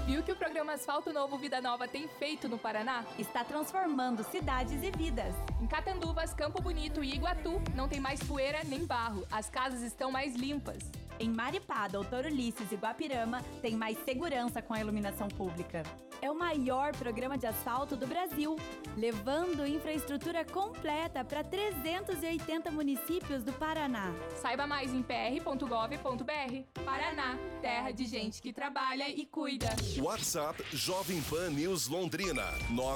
Viu que o programa Asfalto Novo Vida Nova tem feito no Paraná? Está transformando cidades e vidas. Em Catanduvas, Campo Bonito e Iguatu não tem mais poeira nem barro. As casas estão mais limpas. Em Maripá, Doutor Ulisses e Guapirama tem mais segurança com a iluminação pública. É o maior programa de asfalto do Brasil, levando infraestrutura completa para 380 municípios do Paraná. Saiba mais em pr.gov.br. Paraná, terra de gente que trabalha e cuida. WhatsApp Jovem Pan News Londrina,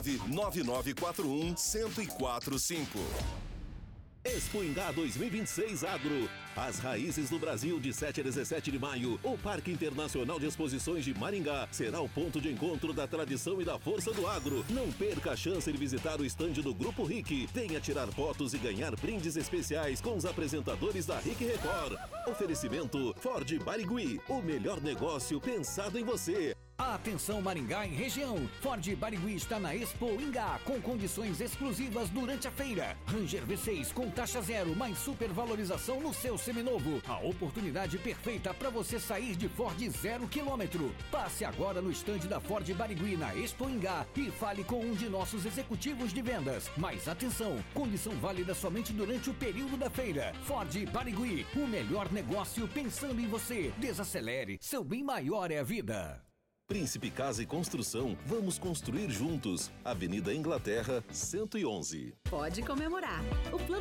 99941-1045. Expo Ingá 2026 Agro. As raízes do Brasil, de 7 a 17 de maio. O Parque Internacional de Exposições de Maringá será o ponto de encontro da tradição e da força do agro. Não perca a chance de visitar o estande do Grupo RIC. Venha tirar fotos e ganhar brindes especiais com os apresentadores da RIC Record. Oferecimento Ford Barigui, o melhor negócio pensado em você. Atenção Maringá e região, Ford Barigui está na Expo Ingá com condições exclusivas durante a feira. Ranger V6 com taxa zero mais supervalorização no seu seminovo. A oportunidade perfeita para você sair de Ford 0 km. Passe agora no estande da Ford Barigui na Expo Ingá e fale com um de nossos executivos de vendas. Mas atenção, condição válida somente durante o período da feira. Ford Barigui, o melhor negócio pensando em você. Desacelere, seu bem maior é a vida. Príncipe Casa e Construção, vamos construir juntos. Avenida Inglaterra, 111. Pode comemorar. O plano